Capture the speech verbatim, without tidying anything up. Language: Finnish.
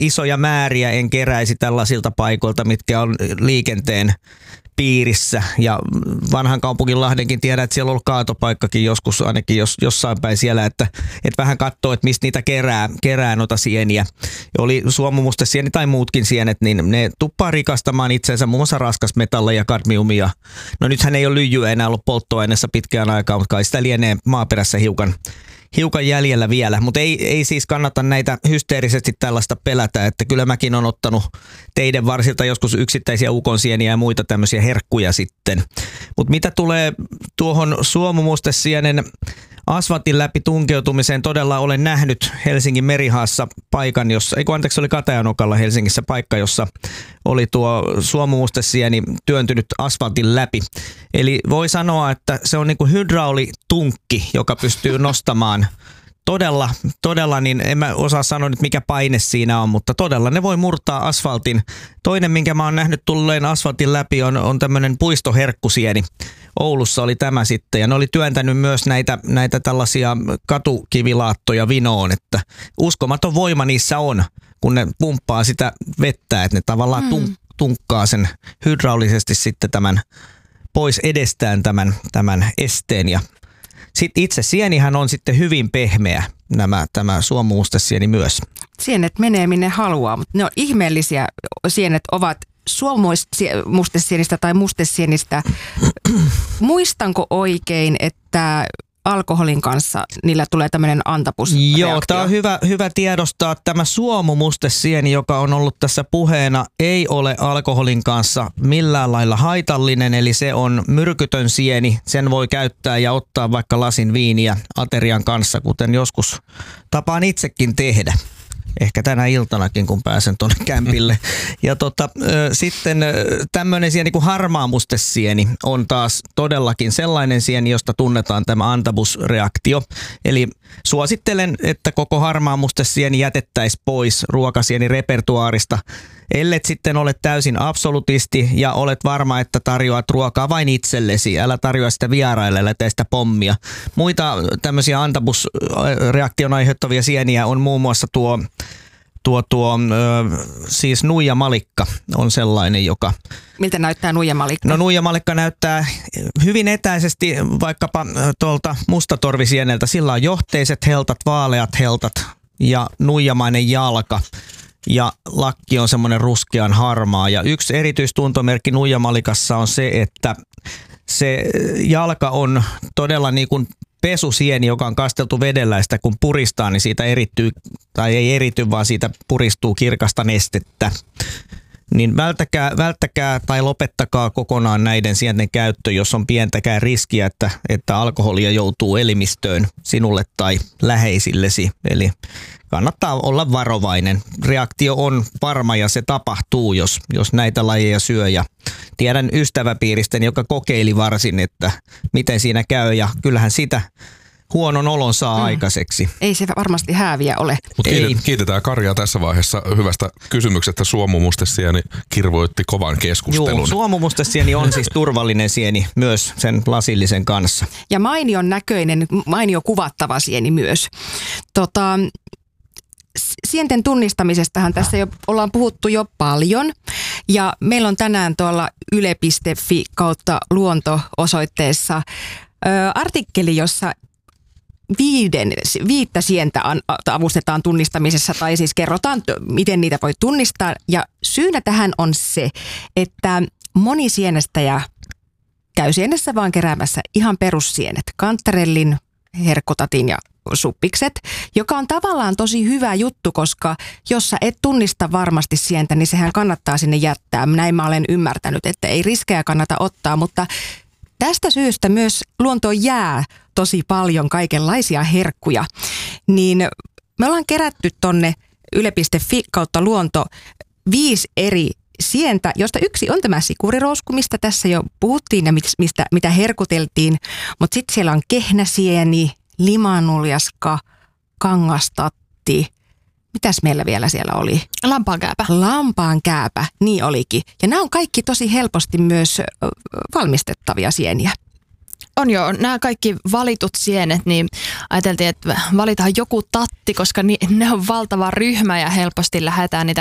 isoja määriä en keräisi tällaisilta paikoilta, mitkä on liikenteen piirissä. Ja vanhan kaupungin Lahdenkin tiedän, että siellä on ollut kaatopaikkakin joskus ainakin jos, jossain päin siellä, että, että vähän katsoo, että mistä niitä kerää, kerää noita sieniä. Ja oli suomumustesieni tai muutkin sienet, niin ne tuppaa rikastamaan itseensä muun muassa raskasmetalleja, kadmiumia. No nythän ei ole lyijyä enää ollut polttoaineessa pitkään aikaa, mutta kai sitä lienee maaperässä hiukan. Hiukan jäljellä vielä, mutta ei, ei siis kannata näitä hysteerisesti tällaista pelätä, että kyllä mäkin on ottanut teidän varsilta joskus yksittäisiä ukonsieniä ja muita tämmöisiä herkkuja sitten. Mutta mitä tulee tuohon suomumustesienen asfaltin läpi tunkeutumiseen, todella olen nähnyt Helsingin Merihaassa paikan, jossa, ei kun anteeksi, oli Katajanokalla Helsingissä paikka, jossa oli tuo suomumustesieni työntynyt asfaltin läpi. Eli voi sanoa, että se on niin kuin hydraulitunkki, joka pystyy nostamaan todella, todella, niin en mä osaa sanoa nyt mikä paine siinä on, mutta todella ne voi murtaa asfaltin. Toinen, minkä mä oon nähnyt tulleen asfaltin läpi, on, on tämmöinen puistoherkkusieni. Oulussa oli tämä sitten, ja ne oli työntänyt myös näitä, näitä tällaisia katukivilaattoja vinoon, että uskomaton voima niissä on, kun ne pumppaa sitä vettä, että ne tavallaan tunk, tunkkaa sen hydraulisesti sitten tämän pois edestään tämän, tämän esteen. Ja sitten itse sienihän on sitten hyvin pehmeä, nämä, tämä suomumustesieni myös. Sienet menee minne haluaa, mutta ne on ihmeellisiä. Sienet ovat suomumustesienistä tai mustesienistä. Muistanko oikein, että alkoholin kanssa niillä tulee tämmöinen antapusreaktio? Joo, tämä on hyvä, hyvä tiedostaa. Tämä suomumustesieni, joka on ollut tässä puheena, ei ole alkoholin kanssa millään lailla haitallinen, eli se on myrkytön sieni. Sen voi käyttää ja ottaa vaikka lasin viiniä aterian kanssa, kuten joskus tapaan itsekin tehdä. Ehkä tänä iltanakin, kun pääsen tuonne kämpille. Ja tota, sitten tämmöinen sieni kuin harmaamustesieni on taas todellakin sellainen sieni, josta tunnetaan tämä antabusreaktio. Eli suosittelen, että koko harmaamustesieni jätettäisiin pois ruokasieni repertuaarista, ellet sitten ole täysin absolutisti ja olet varma, että tarjoat ruokaa vain itsellesi. Älä tarjoa sitä vieraille, älä tee sitä pommia. Muita tämmöisiä antabusreaktion aiheuttavia sieniä on muun muassa tuo, tuo, tuo siis nuijamalikka on sellainen, joka... Miltä näyttää nuijamalikka? No nuijamalikka näyttää hyvin etäisesti vaikkapa tuolta mustatorvisieneltä. Sillä on johteiset heltat, vaaleat heltat ja nuijamainen jalka. Ja lakki on semmoinen ruskean harmaa. Ja yksi erityistuntomerkki nuijamalikassa on se, että se jalka on todella niin kuin pesusieni, joka on kasteltu vedellä, sitä kun puristaa, niin siitä erittyy, tai ei erity, vaan siitä puristuu kirkasta nestettä. Niin välttäkää, välttäkää tai lopettakaa kokonaan näiden sienten käyttö, jos on pientäkään riskiä, että, että alkoholia joutuu elimistöön sinulle tai läheisillesi. Eli kannattaa olla varovainen. Reaktio on varma ja se tapahtuu, jos, jos näitä lajeja syö. Ja tiedän ystäväpiiristen, joka kokeili varsin, että miten siinä käy, ja kyllähän sitä huonon olon saa mm. aikaiseksi. Ei se varmasti hääviä ole. Mut kiitet, kiitetään Karjaa tässä vaiheessa hyvästä kysymyksestä. Suomumustesieni kirvoitti kovan keskustelun. Joo, suomumustesieni on siis turvallinen sieni myös sen lasillisen kanssa. Ja mainion näköinen, mainio kuvattava sieni myös. Tota, sienten tunnistamisestahan tässä jo ollaan puhuttu jo paljon. Ja meillä on tänään tuolla yle piste fi kautta luonto-osoitteessa ö, artikkeli, jossa Viiden, viittä sientä avustetaan tunnistamisessa, tai siis kerrotaan, miten niitä voi tunnistaa. Ja syynä tähän on se, että moni sienestäjä käy sienessä vaan keräämässä ihan perussienet, kantarellin, herkkotatin ja suppikset, joka on tavallaan tosi hyvä juttu, koska jos sä et tunnista varmasti sientä, niin sehän kannattaa sinne jättää. Näin mä olen ymmärtänyt, että ei riskejä kannata ottaa, mutta tästä syystä myös luontoon jää tosi paljon kaikenlaisia herkkuja. Niin me ollaan kerätty tonne yle piste fi kautta luonto viisi eri sientä, josta yksi on tämä sikurirousku, mistä tässä jo puhuttiin ja mistä, mitä herkuteltiin. Mutta sitten siellä on kehnäsieni, limanuljaska, kangastatti. Mitäs meillä vielä siellä oli? Lampaankääpä. Lampaankääpä, niin olikin. Ja nämä on kaikki tosi helposti myös valmistettavia sieniä. On joo, nämä kaikki valitut sienet, niin ajateltiin, että valitaan joku tatti, koska ni, ne on valtava ryhmä ja helposti lähdetään niitä